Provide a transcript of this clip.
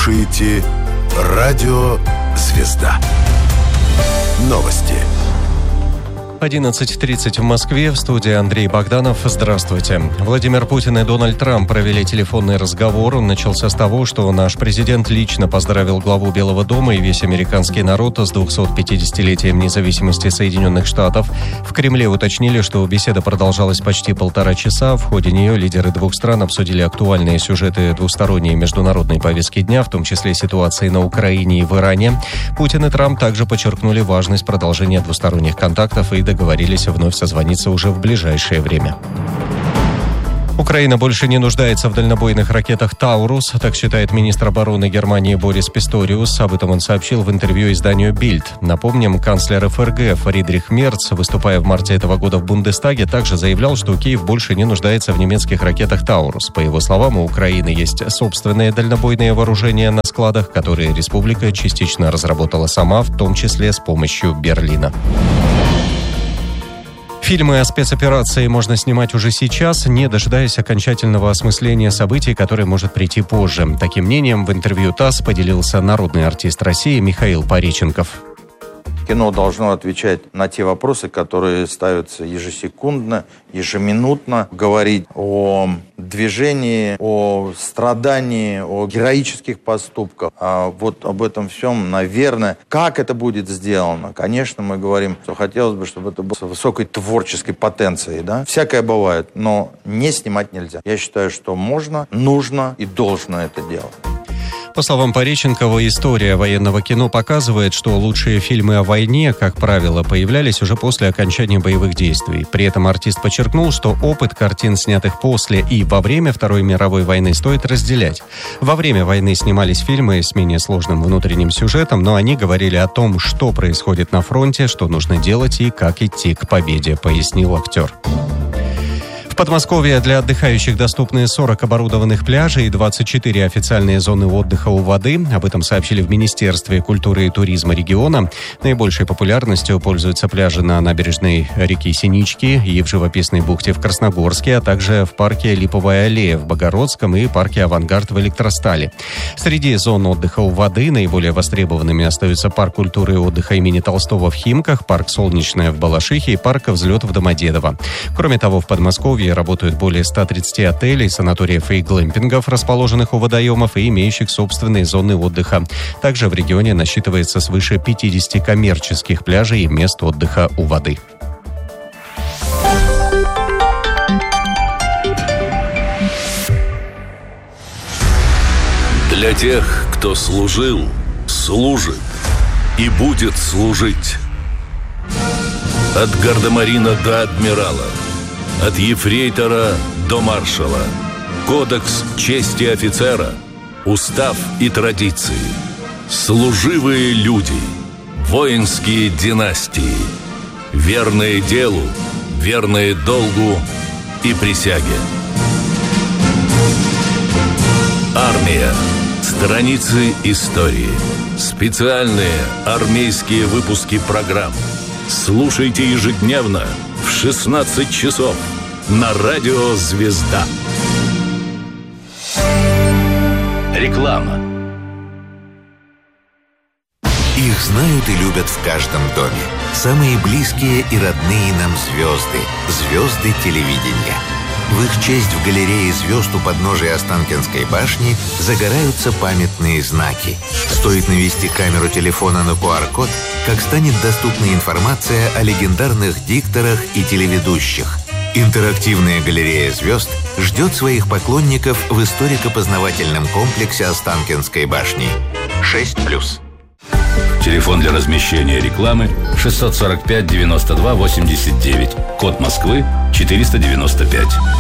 слушаете «Радио Звезда». Новости. 11:30 в Москве. В студии Андрей Богданов. Здравствуйте. Владимир Путин и Дональд Трамп провели телефонный разговор. Он начался с того, что наш президент лично поздравил главу Белого дома и весь американский народ с 250-летием независимости Соединенных Штатов. В Кремле уточнили, что беседа продолжалась почти 1,5 часа. В ходе нее лидеры двух стран обсудили актуальные сюжеты двусторонней международной повестки дня, в том числе ситуации на Украине и в Иране. Путин и Трамп также подчеркнули важность продолжения двусторонних контактов и договорились вновь созвониться уже в ближайшее время. Украина больше не нуждается в дальнобойных ракетах «Таурус», так считает министр обороны Германии Борис Писториус. Об этом он сообщил в интервью изданию «Бильд». Напомним, канцлер ФРГ Фридрих Мерц, выступая в марте этого года в Бундестаге, также заявлял, что Киев больше не нуждается в немецких ракетах «Таурус». По его словам, у Украины есть собственные дальнобойные вооружения на складах, которые республика частично разработала сама, в том числе с помощью Берлина. Фильмы о спецоперации можно снимать уже сейчас, не дожидаясь окончательного осмысления событий, которое может прийти позже. Таким мнением в интервью ТАСС поделился народный артист России Михаил Пореченков. Кино должно отвечать на те вопросы, которые ставятся ежесекундно, ежеминутно. Говорить о движении, о страдании, о героических поступках. А вот об этом всем, наверное, как это будет сделано. Конечно, мы говорим, что хотелось бы, чтобы это было с высокой творческой потенцией. Да? Всякое бывает, но не снимать нельзя. Я считаю, что можно, нужно и должно это делать. По словам Пореченкова, история военного кино показывает, что лучшие фильмы о войне, как правило, появлялись уже после окончания боевых действий. При этом артист подчеркнул, что опыт картин, снятых после и во время Второй мировой войны, стоит разделять. Во время войны снимались фильмы с менее сложным внутренним сюжетом, но они говорили о том, что происходит на фронте, что нужно делать и как идти к победе, пояснил актер. В Подмосковье для отдыхающих доступны 40 оборудованных пляжей и 24 официальные зоны отдыха у воды. Об этом сообщили в Министерстве культуры и туризма региона. Наибольшей популярностью пользуются пляжи на набережной реки Синички и в живописной бухте в Красногорске, а также в парке Липовая аллея в Богородском и парке Авангард в Электростале. Среди зон отдыха у воды наиболее востребованными остаются парк культуры и отдыха имени Толстого в Химках, парк Солнечная в Балашихе и парк Взлет в Домодедово. Кроме того, в Подмосковье работают более 130 отелей, санаториев и глэмпингов, расположенных у водоемов и имеющих собственные зоны отдыха. Также в регионе насчитывается свыше 50 коммерческих пляжей и мест отдыха у воды. Для тех, кто служил, служит и будет служить. От гардемарина до адмирала, от ефрейтора до маршала. Кодекс чести офицера, устав и традиции. Служивые люди, воинские династии. Верные делу, верные долгу и присяге. Армия. Страницы истории. Специальные армейские выпуски программ. Слушайте ежедневно в 16 часов на радио «Звезда». Реклама. Их знают и любят в каждом доме. Самые близкие и родные нам звезды. Звезды телевидения. В их честь в галерее звезд у подножия Останкинской башни загораются памятные знаки. Стоит навести камеру телефона на QR-код, как станет доступна информация о легендарных дикторах и телеведущих. Интерактивная галерея звезд ждет своих поклонников в историко-познавательном комплексе Останкинской башни. 6+. Телефон для размещения рекламы 645 92 89. Код Москвы 495.